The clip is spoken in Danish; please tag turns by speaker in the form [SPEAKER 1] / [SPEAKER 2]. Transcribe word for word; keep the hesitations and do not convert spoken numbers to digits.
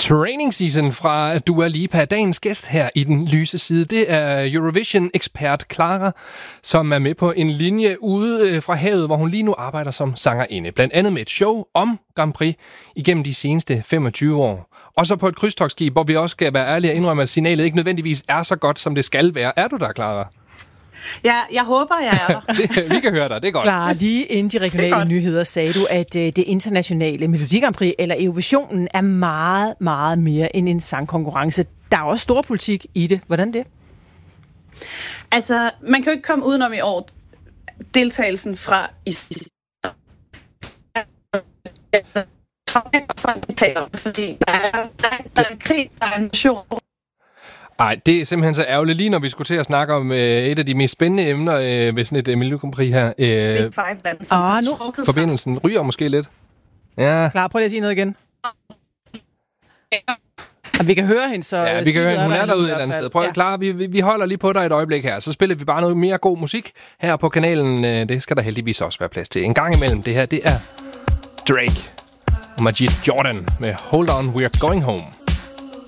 [SPEAKER 1] Training Season fra Dua Lipa. Dagens gæst her i Den Lyse Side, det er Eurovision-ekspert Clara, som er med på en linje ude fra havet, hvor hun lige nu arbejder som sangerinde. Blandt andet med et show om Grand Prix igennem de seneste femogtyve år. Og så på et krydstogtskib, hvor vi også skal være ærlige og indrømme, at signalet ikke nødvendigvis er så godt, som det skal være. Er du der, Clara?
[SPEAKER 2] Ja, jeg håber, jeg er der.
[SPEAKER 1] det, vi kan høre dig, det er godt.
[SPEAKER 3] Klar, lige inden de regionale nyheder sagde du, at uh, det internationale Melodi Grand Prix, eller Eurovisionen, er meget, meget mere end en sangkonkurrence. Der er også stor politik i det. Hvordan det?
[SPEAKER 2] Altså, man kan jo ikke komme udenom i år deltagelsen fra ISIS. Fordi der er, der, er, der er en krig, der er en nation.
[SPEAKER 1] Ej, det er simpelthen så ærgerligt, lige når vi skulle til at snakke om øh, et af de mest spændende emner øh, ved sådan et øh, Melodi Grand Prix her. Øh,
[SPEAKER 3] ah, nu.
[SPEAKER 1] Forbindelsen ryger måske lidt. Ja.
[SPEAKER 3] Klar, prøv lige at sige noget igen. Og vi kan høre hende, så...
[SPEAKER 1] Ja, vi kan høre hende. Hun er derude et eller andet sted. Prøv at ja. Klara, vi, vi holder lige på dig et øjeblik her. Så spiller vi bare noget mere god musik her på kanalen. Det skal der heldigvis også være plads til. En gang imellem det her, det er Drake og Majid Jordan med Hold On, We're Going Home.